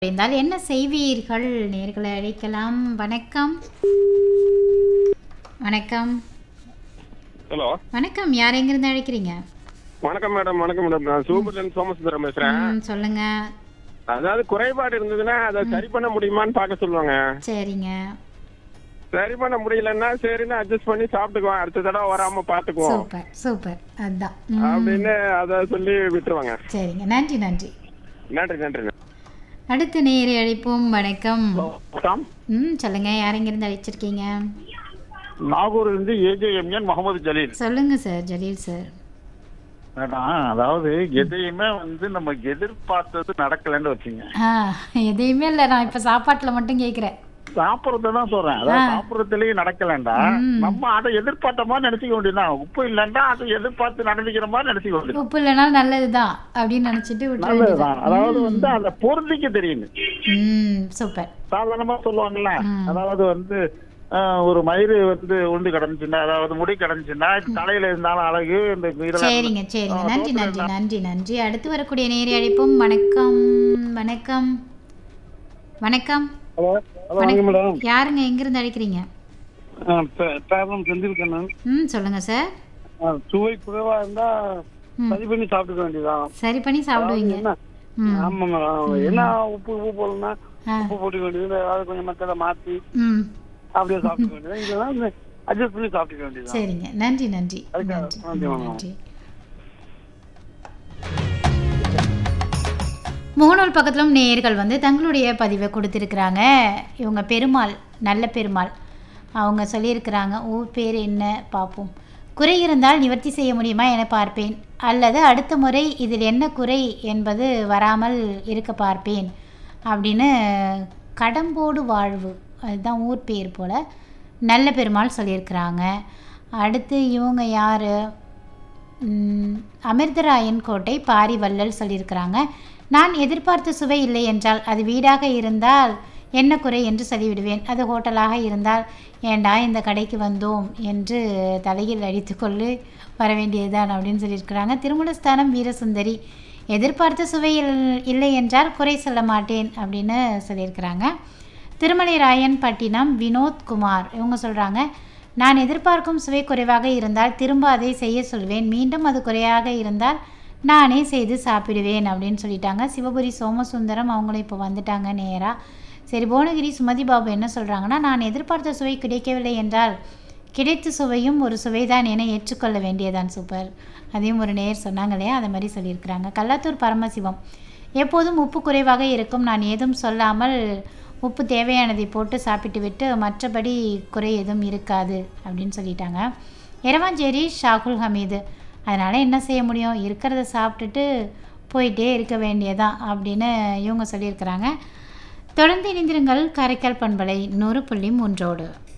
இருந்தால் என்ன செய்வீர்கள்? நேர்களை அழைக்கலாம். வணக்கம். வணக்கம். ஹலோ வணக்கம். யார் எங்கிருந்து அழைக்கிறீங்க? வணக்கம் மேடம். வணக்கம் மேடம். நான் சூப்பர்லேருந்து சோமசுந்தரம் பேசுறேன். சொல்லுங்க. அதாவது குறைபாடு இருந்ததுன்னா அதை சரி பண்ண முடியுமான்னு பார்க்க சொல்லுவாங்க. சரிங்க. சரி பண்ண முடியலன்னா சரின்னு அட்ஜஸ்ட் பண்ணி சாப்பிட்டுக்குவோம், அடுத்த தடவை வராம பாத்துக்குவோம் சூப்பர் சூப்பர். அதான். அப்படின்னு அதை சொல்லி விட்டுருவாங்க. சரிங்க. நன்றி நன்றி. நன்றி நன்றி. அடுத்த நேரை அழைப்போம். வணக்கம். வணக்கம். சொல்லுங்க. யார் எங்கிருந்து அழைச்சிருக்கீங்க? நாகூரிலிருந்து ஏஜேஎம்என் முகமது ஜலீல். சொல்லுங்க சார். ஜலீல் சார். அதாவது எதையுமே நம்ம எதிர்பார்த்தது நடக்கலன்னு வச்சுங்க. எதையுமே இல்லை, நான் இப்ப சாப்பாட்டுல மட்டும் கேட்கிறேன். சாப்பிடறதுதான் சொல்றேன். அதாவது சாப்பிடறதுலயே நடக்கலண்டா நம்ம அதை எதிர்பார்த்த மாதிரி நினைச்சுக்க வேண்டியதுதான். உப்பு இல்லைன்னா அதை எதிர்பார்த்து நடந்துக்கிற மாதிரி நினைச்சுக்க வேண்டியது. உப்பு இல்லைனா நல்லதுதான் அப்படின்னு நினைச்சிட்டு நல்லதுதான். அதாவது அதை பொருந்திக்க தெரியும். சூப்பர். சாதாரணமா சொல்லுவாங்கல்ல, அதாவது ஒரு மயிறு உண்டு கிடந்துச்சுன்னா, அதாவது முடி கிடந்துச்சுன்னா தலையில இருந்தாலும் அழகு. சரிங்க சரிங்க. நன்றி நன்றி நன்றி நன்றி. அடுத்து வரக்கூடிய நேரை அழைப்போம். வணக்கம். வணக்கம். வணக்கம். யாருங்க எங்கிருந்து அழைக்கிறீங்க? சொல்லுங்க சார். சுவை குறைவா இருந்தா சரி பண்ணி சாப்பிட்டுக்க வேண்டியதான். சரி பண்ணி சாப்பிடுவீங்க. ஆமா மேடம். என்ன உப்பு போடணும்னா உப்பு போட்டுக்க வேண்டியது, ஏதாவது கொஞ்சம் மக்களை மாத்தி அப்படியே சாப்பிட்டுக்க வேண்டியது. இதெல்லாம் அட்ஜஸ்ட் பண்ணி சாப்பிட்டுக்க வேண்டியது. சரிங்க. நன்றி நன்றி நன்றி. முகநூல் பக்கத்திலும் நேயர்கள் தங்களுடைய பதிவை கொடுத்துருக்குறாங்க. இவங்க பெருமாள், நல்ல பெருமாள், அவங்க சொல்லியிருக்கிறாங்க. ஊர் பேர் என்ன பார்ப்போம். குறை இருந்தால் நிவர்த்தி செய்ய முடியுமா என பார்ப்பேன், அல்லது அடுத்த முறை இதில் என்ன குறை என்பது வராமல் இருக்க பார்ப்பேன் அப்படின்னு கடம்போடு வாழ்வு, அதுதான் ஊர் பேர் போல் நல்ல பெருமாள் சொல்லியிருக்கிறாங்க. அடுத்து இவங்க யார்? அமிர்தராயன் கோட்டை பாரி வள்ளல் சொல்லியிருக்கிறாங்க. நான் எதிர்பார்த்த சுவை இல்லை என்றால் அது வீடாக இருந்தால் என்ன குறை என்று சொல்லிவிடுவேன். அது ஹோட்டலாக இருந்தால் ஏண்டா இந்த கடைக்கு வந்தோம் என்று தலையில் அடித்து கொள்ளு வர வேண்டியதுதான் அப்படின்னு சொல்லியிருக்கிறாங்க. திருமணஸ்தானம் வீரசுந்தரி, எதிர்பார்த்த சுவை இல்லை என்றால் குறை சொல்ல மாட்டேன் அப்படின்னு சொல்லியிருக்கிறாங்க. திருமலை ராயன் பட்டினம் வினோத்குமார், இவங்க சொல்கிறாங்க, நான் எதிர்பார்க்கும் சுவை குறைவாக இருந்தால் திரும்ப அதை செய்ய சொல்வேன், மீண்டும் அது குறையாக இருந்தால் நானே செய்து சாப்பிடுவேன் அப்படின்னு சொல்லிட்டாங்க. சிவபுரி சோமசுந்தரம் அவங்களும் இப்போ வந்துட்டாங்க நேராக. சரி, புவனகிரி சுமதி பாபு என்ன சொல்கிறாங்கன்னா, நான் எதிர்பார்த்த சுவை கிடைக்கவில்லை என்றால் கிடைத்த சுவையும் ஒரு சுவைதான் என ஏற்றுக்கொள்ள வேண்டியதான். சூப்பர். அதையும் ஒரு நேர் சொன்னாங்க இல்லையா, அதை மாதிரி சொல்லியிருக்கிறாங்க. கல்லாத்தூர் பரமசிவம், எப்போதும் உப்பு குறைவாக இருக்கும், நான் ஏதும் சொல்லாமல் உப்பு தேவையானதை போட்டு சாப்பிட்டு விட்டு மற்றபடி குறை எதுவும் இருக்காது அப்படின்னு சொல்லிட்டாங்க. எரவாஞ்சேரி ஷாகுல் ஹமீது, அதனால் என்ன செய்ய முடியும், இருக்கிறத சாப்பிட்டுட்டு போயிட்டே இருக்க வேண்டியதான் அப்படின்னு இவங்க சொல்லியிருக்கிறாங்க. தொடர்ந்து இணைந்திருங்கள் காரைக்கால் பண்பலை 100.3.